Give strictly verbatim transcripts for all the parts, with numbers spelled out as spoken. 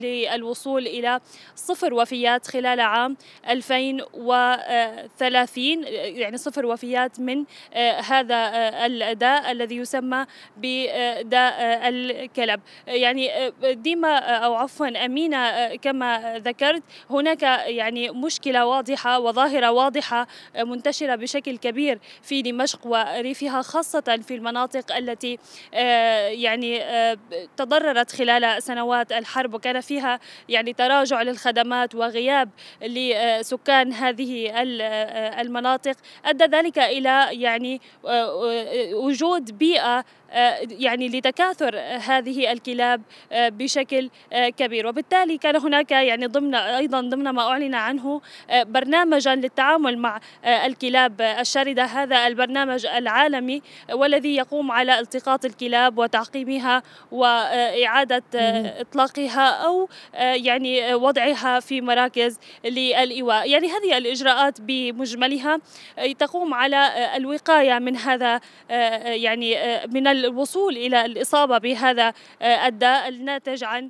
للوصول إلى صفر وفيات خلال عام ألفين وثلاثين، يعني صفر وفيات من هذا الداء الذي يسمى بداء الكلب. يعني ديما أو عفوا أمينة، كما ذكرت هناك يعني مشكلة واضحة وظاهرة واضحة منتشرة بشكل كبير في دمشق وريفها، خاصة في المناطق التي يعني تضررت خلال سنوات الحرب وكان فيها يعني تراجع للخدمات وغياب لسكان هذه المناطق، أدى ذلك إلى يعني وجود بيئة يعني لتكاثر هذه الكلاب بشكل كبير. وبالتالي كان هناك يعني ضمن أيضا ضمن ما أعلن عنه برنامجا للتعامل مع الكلاب الشاردة، هذا البرنامج العالمي والذي يقوم على التقاط الكلاب وتعقيمها وإعادة إطلاقها أو يعني وضعها في مراكز للإيواء. يعني هذه الإجراءات بمجملها تقوم على الوقاية من هذا يعني من الوصول إلى الإصابة بهذا الداء الناتج عن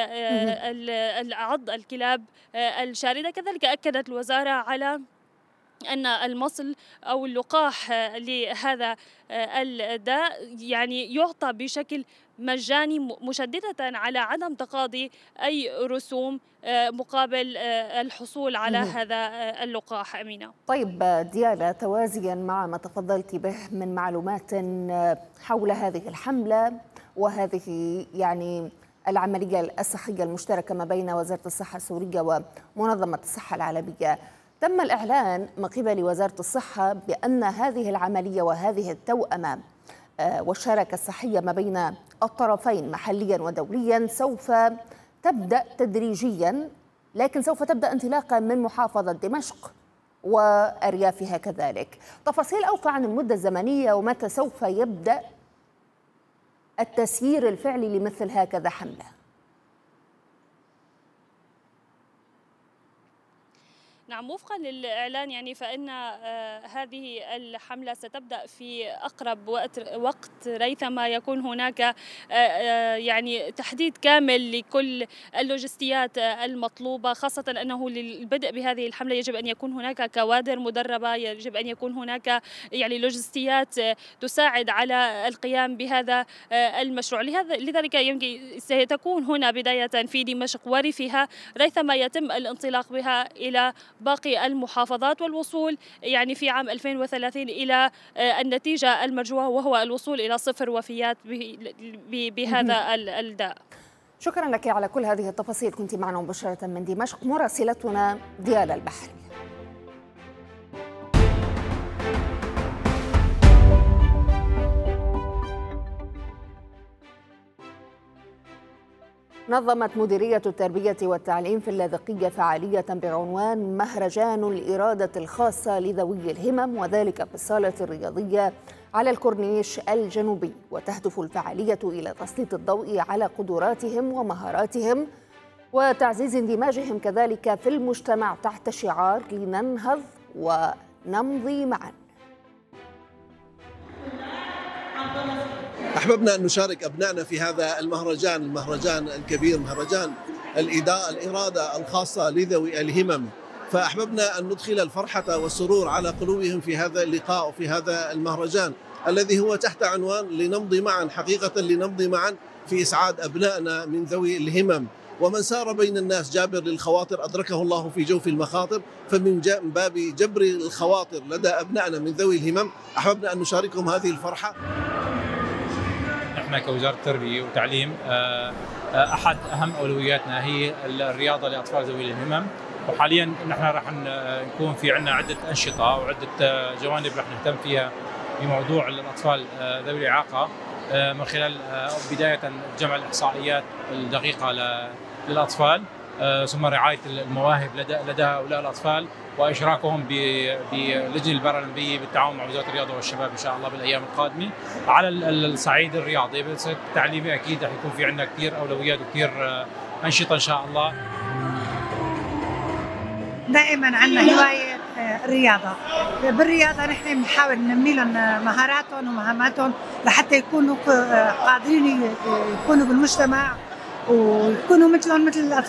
عض الكلاب الشاردة. كذلك أكدت الوزارة على أن المصل أو اللقاح لهذا الداء يعني يعطى بشكل مجاني، مشددة على عدم تقاضي أي رسوم مقابل الحصول على هذا اللقاح. أمينة. طيب ديالا، توازيا مع ما تفضلت به من معلومات حول هذه الحملة وهذه يعني العملية الصحية المشتركة ما بين وزارة الصحة السورية ومنظمة الصحة العالمية، تم الإعلان من قبل وزارة الصحة بأن هذه العملية وهذه التوأمة والشراكة الصحية ما بين الطرفين محليا ودوليا سوف تبدأ تدريجيا، لكن سوف تبدأ انطلاقا من محافظة دمشق وأريافها كذلك. تفاصيل أوفى عن المدة الزمنية ومتى سوف يبدأ التسيير الفعلي لمثل هكذا حملة؟ نعم، وفقا للإعلان يعني فإن آه هذه الحملة ستبدأ في أقرب وقت, وقت ريثما يكون هناك آه آه يعني تحديد كامل لكل اللوجستيات آه المطلوبة، خاصة أنه للبدء بهذه الحملة يجب أن يكون هناك كوادر مدربة، يجب أن يكون هناك يعني لوجستيات آه تساعد على القيام بهذا آه المشروع. لهذا لذلك يمكن ستكون هنا بداية في دمشق وريفها ريثما يتم الانطلاق بها إلى باقي المحافظات والوصول يعني في عام ألفين وثلاثين إلى النتيجة المرجوة وهو الوصول إلى صفر وفيات بهذا الداء. شكرا لك على كل هذه التفاصيل، كنت معنا مباشرة من دمشق مراسلتنا ديالا البحري. نظمت مديرية التربية والتعليم في اللاذقية فعالية بعنوان مهرجان الإرادة الخاصة لذوي الهمم، وذلك في الصالة الرياضية على الكورنيش الجنوبي، وتهدف الفعالية إلى تسليط الضوء على قدراتهم ومهاراتهم وتعزيز اندماجهم كذلك في المجتمع تحت شعار لننهض ونمضي معا. أحببنا أن نشارك أبنائنا في هذا المهرجان المهرجان الكبير، مهرجان الإداء الإرادة الخاصة لذوي الهمم، فأحببنا أن ندخل الفرحة والسرور على قلوبهم في هذا اللقاء وفي هذا المهرجان الذي هو تحت عنوان لنمضي معا، حقيقة لنمضي معا في إسعاد أبنائنا من ذوي الهمم. ومن سار بين الناس جابر للخواطر أدركه الله في جوف المخاطر، فمن باب جبر الخواطر لدى أبنائنا من ذوي الهمم أحببنا أن نشاركهم هذه الفرحة. احنا كوزارة التربية والتعليم احد اهم اولوياتنا هي الرياضة لاطفال ذوي الهمم، وحاليا نحن راح نكون في عندنا عدة انشطة وعدة جوانب راح نهتم فيها بموضوع الاطفال ذوي الاعاقة، من خلال بداية جمع الاحصائيات الدقيقة للاطفال، ثم رعاية المواهب لدى لدى هؤلاء الاطفال واشراكهم بلجنه البارالمبيه بالتعاون مع وزاره الرياضه والشباب ان شاء الله بالايام القادمه. على الصعيد الرياضي بس التعليمي اكيد رح يكون في عندنا كثير اولويات وكثير انشطه ان شاء الله. دائما عندنا هوايه الرياضه، بالرياضه نحن بنحاول ننمي لهم مهاراتهم ومهاماتهم لحتى يكونوا قادرين يكونوا بالمجتمع ويكونوا مثلهم مثل الأطفال.